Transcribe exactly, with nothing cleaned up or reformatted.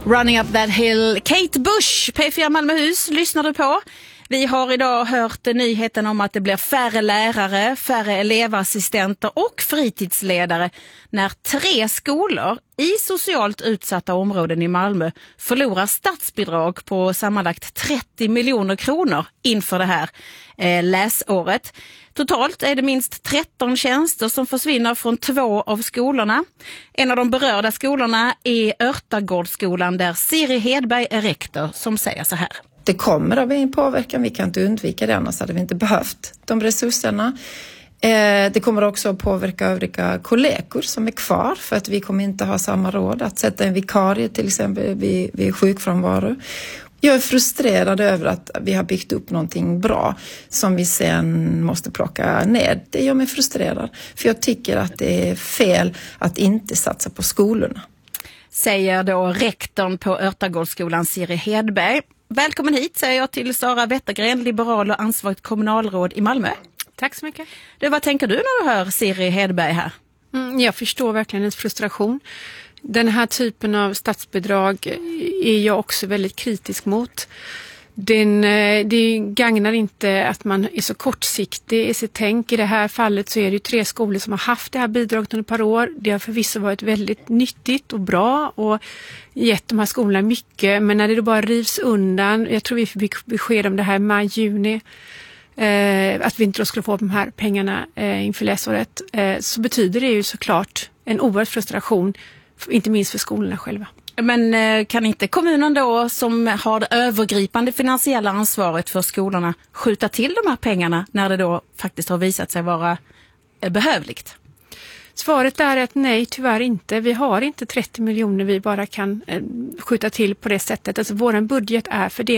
Running Up That Hill. Kate Bush, P fyra Malmöhus, lyssnar du på? Vi har idag hört nyheten om att det blir färre lärare, färre elevassistenter och fritidsledare när tre skolor i socialt utsatta områden i Malmö förlorar statsbidrag på sammanlagt trettio miljoner kronor inför det här eh, läsåret. Totalt är det minst tretton tjänster som försvinner från två av skolorna. En av de berörda skolorna är Örtagårdsskolan där Siri Hedberg är rektor som säger så här. Det kommer att bli en påverkan, vi kan inte undvika det, annars hade vi inte behövt de resurserna. Eh, det kommer också att påverka övriga kollegor som är kvar för att vi kommer inte ha samma råd att sätta en vikarie till exempel vid, vid sjukfrånvaro. Jag är frustrerad över att vi har byggt upp någonting bra som vi sen måste plocka ner. Det gör mig frustrerad för jag tycker att det är fel att inte satsa på skolorna. Säger då rektorn på Örtagårdsskolan Siri Hedberg. Välkommen hit säger jag till Sara Wettergren, liberal och ansvarigt kommunalråd i Malmö. Tack så mycket. Du, vad tänker du när du hör Siri Hedberg här? Mm, jag förstår verkligen hennes frustration. Den här typen av statsbidrag är jag också väldigt kritisk mot. Den, det gagnar inte att man är så kortsiktig i sitt tänk. I det här fallet så är det ju tre skolor som har haft det här bidraget under ett par år. Det har förvisso varit väldigt nyttigt och bra och gett de här skolorna mycket. Men när det då bara rivs undan, jag tror vi fick besked om det här i maj, juni, eh, att vi inte då skulle få de här pengarna eh, inför läsåret, eh, så betyder det ju såklart en oerhörd frustration, inte minst för skolorna själva. Men kan inte kommunen då som har det övergripande finansiella ansvaret för skolorna skjuta till de här pengarna när det då faktiskt har visat sig vara behövligt? Svaret är att nej, tyvärr inte. Vi har inte trettio miljoner vi bara kan skjuta till på det sättet. Alltså vår budget är för det.